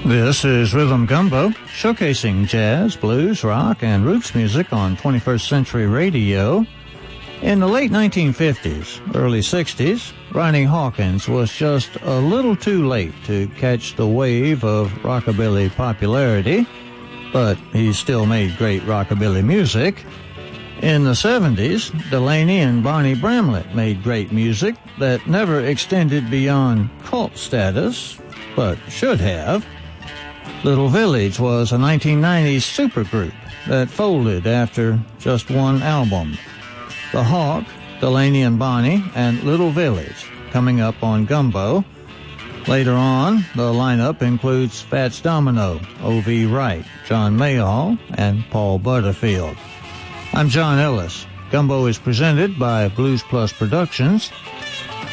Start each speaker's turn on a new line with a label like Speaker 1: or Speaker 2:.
Speaker 1: This is Rhythm Gumbo, showcasing jazz, blues, rock, and roots music on 21st Century Radio. In the late 1950s, early 60s, Ronnie Hawkins was just a little too late to catch the wave of rockabilly popularity, but he still made great rockabilly music. In the 70s, Delaney and Bonnie Bramlett made great music that never extended beyond cult status, but should have. Little Village was a 1990s supergroup that folded after just one album. The Hawk, Delaney and Bonnie, and Little Village coming up on Gumbo. Later on, the lineup includes Fats Domino, O.V. Wright, John Mayall, and Paul Butterfield. I'm John Ellis. Gumbo is presented by Blues Plus Productions.